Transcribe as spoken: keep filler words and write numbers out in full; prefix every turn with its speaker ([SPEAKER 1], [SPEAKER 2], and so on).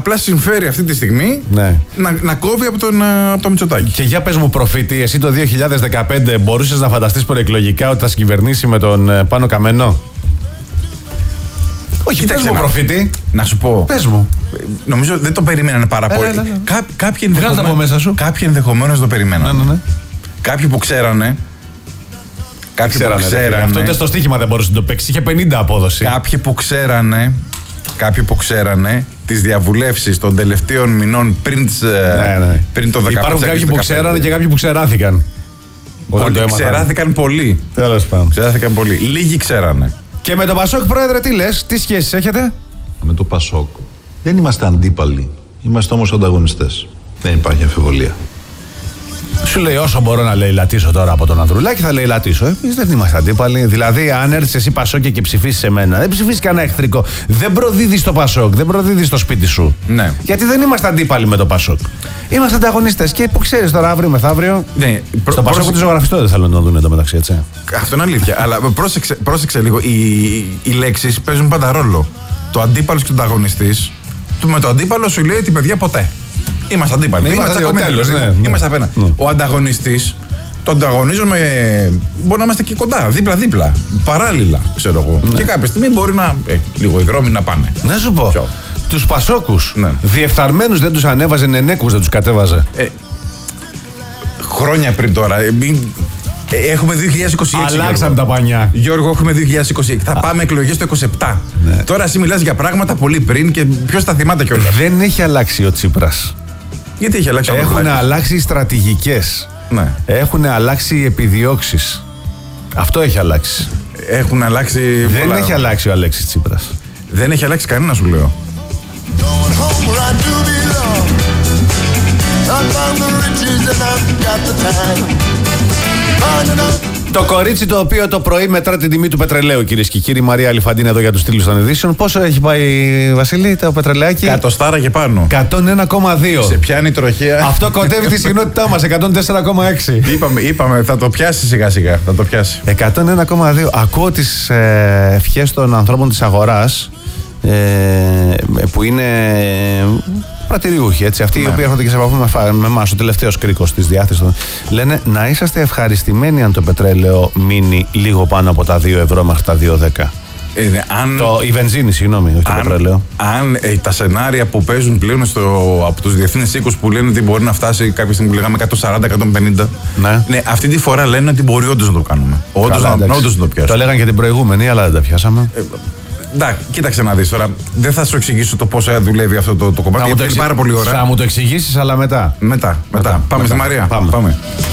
[SPEAKER 1] Απλά συμφέρει αυτή τη στιγμή
[SPEAKER 2] ναι.
[SPEAKER 1] να, να κόβει από τον, από τον Μητσοτάκη.
[SPEAKER 2] Και για πες μου, προφήτη, εσύ το δύο χιλιάδες δεκαπέντε μπορούσες να φανταστείς προεκλογικά ότι θα συγκυβερνήσει με τον Πάνο Καμένο? Όχι, πες μου, προφήτη.
[SPEAKER 1] Να σου πω.
[SPEAKER 2] Πες μου.
[SPEAKER 1] Νομίζω δεν το περίμεναν πάρα πολύ.
[SPEAKER 2] Ε, ναι, ναι.
[SPEAKER 1] Κά, κάποιοι ενδεχομένως ενδεχομένως το περιμέναν.
[SPEAKER 2] Ναι, ναι, ναι.
[SPEAKER 1] Κάποιοι που ξέρανε. Κάποιοι
[SPEAKER 2] ξέρανε,
[SPEAKER 1] που ξέρανε.
[SPEAKER 2] Αυτό ούτε στο στοίχημα δεν μπορούσε να το παίξει. Είχε πενήντα απόδοση.
[SPEAKER 1] Κάποιοι που ξέρανε. Κάποιοι που ξέρανε τις διαβουλεύσεις των τελευταίων μηνών πριν,
[SPEAKER 2] ναι, ναι.
[SPEAKER 1] πριν το δεκαπέντε.
[SPEAKER 2] Υπάρχουν κάποιοι που ξέρανε και κάποιοι που ξεράθηκαν.
[SPEAKER 1] Πολλοί ξεράθηκαν πολύ.
[SPEAKER 2] Τέλος πάντων.
[SPEAKER 1] Ξεράθηκαν πολύ. Λίγοι ξέρανε.
[SPEAKER 2] Και με τον Πασόκ, πρόεδρε, τι λες, τι σχέσεις έχετε?
[SPEAKER 3] Με το Πασόκ δεν είμαστε αντίπαλοι. Είμαστε όμως ανταγωνιστές. Δεν υπάρχει αμφιβολία.
[SPEAKER 2] Σου λέει όσο μπορώ να λαιλατίσω τώρα από τον Ανδρουλάκη θα λαιλατίσω. Εμείς δεν είμαστε αντίπαλοι. Δηλαδή, αν έρθεις εσύ Πασόκ και ψηφίσεις εμένα, δεν ψηφίσεις κανένα εχθρικό. Δεν προδίδεις το Πασόκ, δεν προδίδεις το σπίτι σου.
[SPEAKER 1] Ναι.
[SPEAKER 2] Γιατί δεν είμαστε αντίπαλοι με το Πασόκ. Είμαστε ανταγωνιστές. Και που ξέρεις τώρα, αύριο μεθαύριο.
[SPEAKER 1] Ναι, προ,
[SPEAKER 2] στο Πασόκ τη ζωγραφιστό δεν θέλουν να δουν εντωμεταξύ, έτσι.
[SPEAKER 1] Αυτό είναι αλήθεια. Αλλά πρόσεξε, πρόσεξε λίγο. Οι, οι λέξεις παίζουν πάντα ρόλο. Το αντίπαλος και ο ανταγωνιστής. Με το αντίπαλο σου λέει ότι παιδιά ποτέ. Είμαστε αντίπαλοι.
[SPEAKER 2] Ναι, είμαστε ο τέλος, ναι, ναι.
[SPEAKER 1] Είμαστε απέναντι. Ναι. Ο ανταγωνιστής, το ανταγωνίζουμε. Μπορεί να είμαστε και κοντά, δίπλα-δίπλα. Παράλληλα, ξέρω εγώ. Ναι. Και κάποια στιγμή μπορεί να. Ε, λίγο οι δρόμοι να πάνε.
[SPEAKER 2] Να σου πω. Ποιο? Τους Πασόκους. Ναι. Διεφθαρμένους δεν τους ανέβαζε, νενέκους δεν τους κατέβαζε. Ε,
[SPEAKER 1] χρόνια πριν τώρα. Ε, μην... Έχουμε δύο χιλιάδες είκοσι έξι.
[SPEAKER 2] Αλλάξαμε τα πανιά.
[SPEAKER 1] Γιώργο, έχουμε δύο χιλιάδες είκοσι έξι. Θα πάμε εκλογές το είκοσι επτά. Ναι. Τώρα εσύ μιλάς για πράγματα πολύ πριν και ποιος τα θυμάται κιόλας.
[SPEAKER 2] Δεν έχει αλλάξει ο Τσίπρας.
[SPEAKER 1] Γιατί έχει αλλάξει ο Τσίπρας?
[SPEAKER 2] Έχουν αλλάξει οι στρατηγικές.
[SPEAKER 1] Ναι.
[SPEAKER 2] Έχουν αλλάξει οι επιδιώξεις. Αυτό έχει αλλάξει.
[SPEAKER 1] Έχουν αλλάξει.
[SPEAKER 2] Δεν
[SPEAKER 1] πολλά...
[SPEAKER 2] έχει αλλάξει ο Αλέξης Τσίπρας.
[SPEAKER 1] Δεν έχει αλλάξει κανένα, σου λέω.
[SPEAKER 2] Το κορίτσι το οποίο το πρωί μετρά την τιμή του πετρελαίου, κυρίες και κύριοι, Μαρία Αλιφαντίνα εδώ για τους στήλους των ειδήσεων. Πόσο έχει πάει, Βασίλη, το πετρελαιάκι?
[SPEAKER 1] Κατοστάρα και πάνω.
[SPEAKER 2] εκατόν ένα κόμμα δύο.
[SPEAKER 1] Σε πιάνει η τροχέα.
[SPEAKER 2] Αυτό κοντεύει τη συχνότητά μας, εκατόν τέσσερα κόμμα έξι.
[SPEAKER 1] Είπαμε, είπαμε, θα το πιάσει σιγά σιγά. Θα το πιάσει.
[SPEAKER 2] εκατόν ένα κόμμα δύο. Ακούω τις ε, ευχές των ανθρώπων της αγοράς ε, που είναι πρατηριούχοι, έτσι. Αυτοί ναι. οι οποίοι έρχονται και σε επαφή με εμάς, ο τελευταίος κρίκος της διάθεσης. Λένε να είσαστε ευχαριστημένοι αν το πετρέλαιο μείνει λίγο πάνω από τα δύο ευρώ μέχρι τα δύο δέκα.
[SPEAKER 1] Ε, αν,
[SPEAKER 2] το, η βενζίνη, συγγνώμη, όχι
[SPEAKER 1] αν,
[SPEAKER 2] το πετρέλαιο.
[SPEAKER 1] Αν ε, τα σενάρια που παίζουν πλέον στο, από τους διεθνείς οίκους που λένε ότι μπορεί να φτάσει κάποια στιγμή που λέγαμε εκατόν σαράντα με εκατόν πενήντα. Ναι. ναι, αυτή τη φορά λένε ότι μπορεί όντως να το κάνουμε. Όντως να, όντως να το πιάσουμε.
[SPEAKER 2] Το λέγανε και την προηγούμενη, αλλά δεν τα πιάσαμε. Ε,
[SPEAKER 1] Εντάξει, κοίταξε να δεις τώρα. Δεν θα σου εξηγήσω το πώς δουλεύει αυτό το, το κομμάτι. Γιατί είναι πάρα πολύ ώρα.
[SPEAKER 2] Θα μου το εξηγήσεις, αλλά μετά.
[SPEAKER 1] Μετά, μετά. μετά. Πάμε μετά. στη Μαρία.
[SPEAKER 2] Πάμε.
[SPEAKER 1] Πάμε.